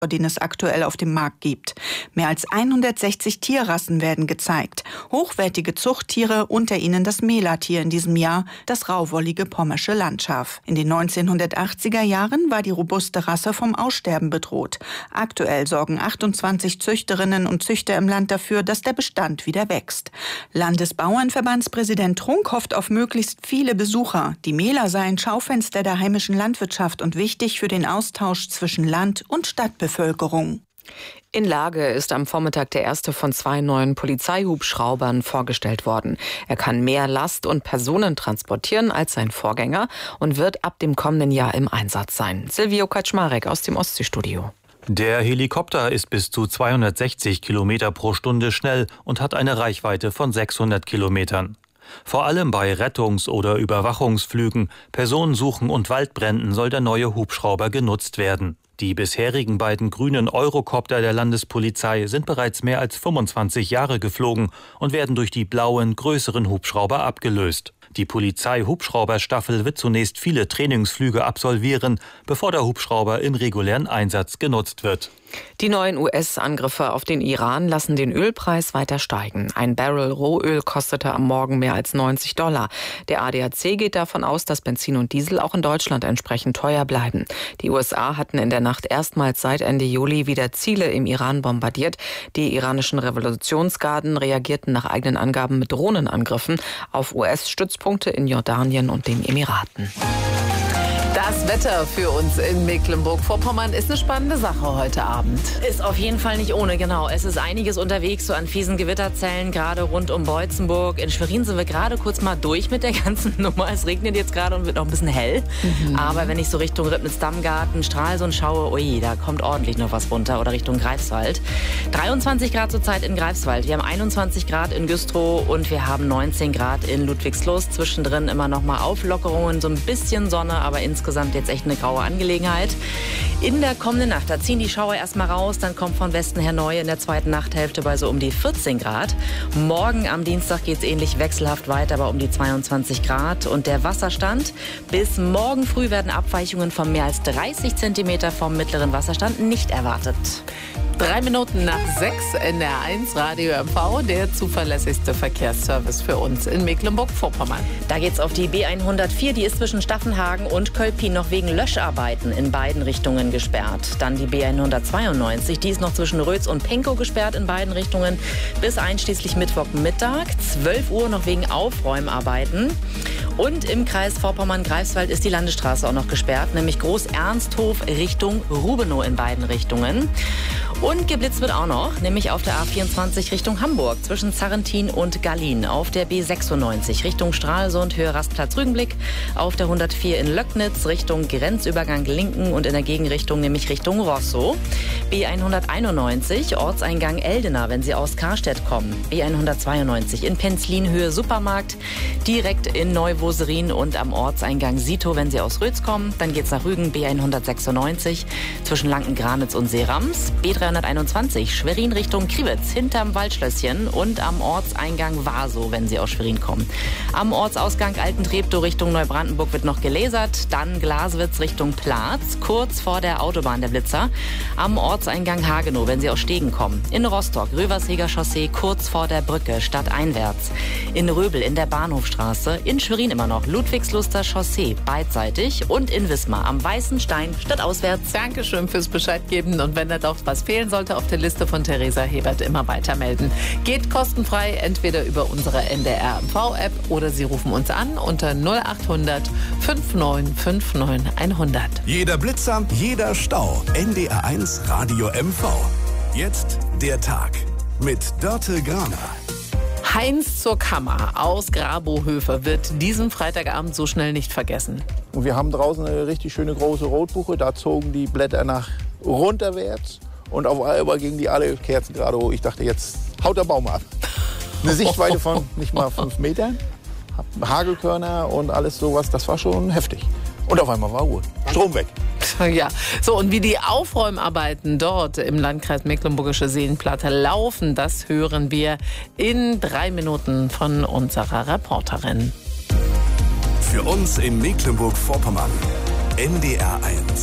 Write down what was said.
den es aktuell auf dem Markt gibt. Mehr als 160 Tierrassen werden gezeigt. Hochwertige Zuchttiere, unter ihnen das Melatier in diesem Jahr, das rauwollige pommersche Landschaf. In den 1980er Jahren war die robuste Rasse vom Aussterben bedroht. Aktuell sorgen 28 Züchterinnen und Züchter im Land dafür, dass der Bestand wieder wächst. Landesbauernverbandspräsident Trunk hofft auf möglichst viele Besucher. Die Mäler seien Schaufenster der heimischen Landwirtschaft und wichtig für den Austausch zwischen Land- und Stadtbevölkerung. In Lage ist am Vormittag der erste von 2 neuen Polizeihubschraubern vorgestellt worden. Er kann mehr Last und Personen transportieren als sein Vorgänger und wird ab dem kommenden Jahr im Einsatz sein. Silvio Kaczmarek aus dem Ostseestudio. Der Helikopter ist bis zu 260 Kilometer pro Stunde schnell und hat eine Reichweite von 600 Kilometern. Vor allem bei Rettungs- oder Überwachungsflügen, Personensuchen und Waldbränden soll der neue Hubschrauber genutzt werden. Die bisherigen beiden grünen Eurocopter der Landespolizei sind bereits mehr als 25 Jahre geflogen und werden durch die blauen, größeren Hubschrauber abgelöst. Die Polizei-Hubschrauberstaffel wird zunächst viele Trainingsflüge absolvieren, bevor der Hubschrauber im regulären Einsatz genutzt wird. Die neuen US-Angriffe auf den Iran lassen den Ölpreis weiter steigen. Ein Barrel Rohöl kostete am Morgen mehr als $90. Der ADAC geht davon aus, dass Benzin und Diesel auch in Deutschland entsprechend teuer bleiben. Die USA hatten in der Nacht erstmals seit Ende Juli wieder Ziele im Iran bombardiert. Die iranischen Revolutionsgarden reagierten nach eigenen Angaben mit Drohnenangriffen auf US-Stützpunkte in Jordanien und den Emiraten. Das Wetter für uns in Mecklenburg-Vorpommern ist eine spannende Sache heute Abend. Ist auf jeden Fall nicht ohne, genau. Es ist einiges unterwegs, so an fiesen Gewitterzellen, gerade rund um Beutzenburg. In Schwerin sind wir gerade kurz mal durch mit der ganzen Nummer. Es regnet jetzt gerade und wird noch ein bisschen hell. Aber wenn ich so Richtung Ribnitz-Dammgarten, Stralsund schaue, ui, da kommt ordentlich noch was runter. Oder Richtung Greifswald. 23 Grad zurzeit in Greifswald. Wir haben 21 Grad in Güstrow und wir haben 19 Grad in Ludwigslust. Zwischendrin immer noch mal Auflockerungen, so ein bisschen Sonne, aber insgesamt jetzt echt eine graue Angelegenheit. In der kommenden Nacht, da ziehen die Schauer erstmal raus, dann kommt von Westen her neu in der zweiten Nachthälfte bei so um die 14 Grad. Morgen am Dienstag geht es ähnlich wechselhaft weiter, aber um die 22 Grad. Und der Wasserstand, bis morgen früh werden Abweichungen von mehr als 30 Zentimeter vom mittleren Wasserstand nicht erwartet. 3 Minuten nach 6 NR1 Radio MV, der zuverlässigste Verkehrsservice für uns in Mecklenburg-Vorpommern. Da geht's auf die B104, die ist zwischen Staffenhagen und Kölpin noch wegen Löscharbeiten in beiden Richtungen gesperrt. Dann die B192, die ist noch zwischen Rötz und Penkow gesperrt in beiden Richtungen bis einschließlich Mittwochmittag. 12 Uhr noch wegen Aufräumarbeiten. Und im Kreis Vorpommern-Greifswald ist die Landesstraße auch noch gesperrt, nämlich Groß-Ernsthof Richtung Rubenow in beiden Richtungen. Und geblitzt wird auch noch, nämlich auf der A24 Richtung Hamburg zwischen Zarrentin und Gallien, auf der B96 Richtung Stralsund, Höhe Rastplatz Rügenblick, auf der 104 in Löcknitz Richtung Grenzübergang Linken und in der Gegenrichtung, nämlich Richtung Rosso. B191 Ortseingang Eldena, wenn Sie aus Karstedt kommen. B192 in Penzlin Höhe Supermarkt, direkt in Neuwoserin und am Ortseingang Sito, wenn Sie aus Rötz kommen. Dann geht's nach Rügen, B196 zwischen Lanken-Granitz und Seerams. B321 Schwerin Richtung Kriwitz hinterm Waldschlösschen und am Ortseingang Waso, wenn Sie aus Schwerin kommen. Am Ortsausgang Altentreptow Richtung Neubrandenburg wird noch gelasert. Dann Glaswitz Richtung Platz, kurz vor der Autobahn der Blitzer. Am Ortseingang Hagenow, wenn Sie aus Stegen kommen. In Rostock Röversheger Chaussee, kurz vor der Brücke, stadteinwärts. In Röbel in der Bahnhofstraße. In Schwerin immer noch Ludwigsluster Chaussee, beidseitig. Und in Wismar am Weißen Stein, stadtauswärts. Dankeschön fürs Bescheid geben. Und wenn da doch was fehlen sollte auf der Liste von Theresa Hebert, immer weiter melden. Geht kostenfrei, entweder über unsere NDR-MV-App oder Sie rufen uns an unter 0800 5959 100. Jeder Blitzer, jeder Stau. NDR1 Radio MV. Jetzt der Tag mit Dörte Graner. Heinz zur Kammer aus Grabow-Höfe wird diesen Freitagabend so schnell nicht vergessen. Und wir haben draußen eine richtig schöne große Rotbuche. Da zogen die Blätter nach runterwärts. Und auf einmal gingen die alle Kerzen gerade hoch. Ich dachte, jetzt haut der Baum ab. Eine Sichtweite von nicht mal 5 Metern. Hagelkörner und alles sowas. Das war schon heftig. Und auf einmal war Ruhe. Strom weg. Ja, so und wie die Aufräumarbeiten dort im Landkreis Mecklenburgische Seenplatte laufen, das hören wir in 3 Minuten von unserer Reporterin. Für uns in Mecklenburg-Vorpommern, NDR1.